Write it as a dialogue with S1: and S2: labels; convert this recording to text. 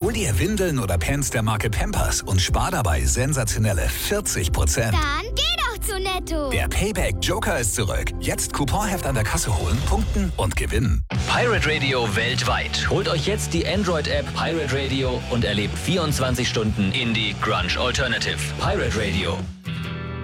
S1: Hol dir Windeln oder Pants der Marke Pampers und spar dabei sensationelle 40%.
S2: Dann geh doch zu Netto.
S1: Der Payback Joker ist zurück. Jetzt Couponheft an der Kasse holen, punkten und gewinnen.
S3: Pirate Radio weltweit. Holt euch jetzt die Android-App Pirate Radio und erlebt 24 Stunden Indie Grunge Alternative. Pirate Radio.